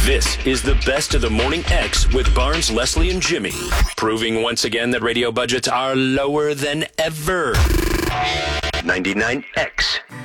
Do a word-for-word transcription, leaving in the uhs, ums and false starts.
This is the best of the Morning X with Barnes, Leslie, and Jimmy. Proving once again that radio budgets are lower than ever. ninety-nine X.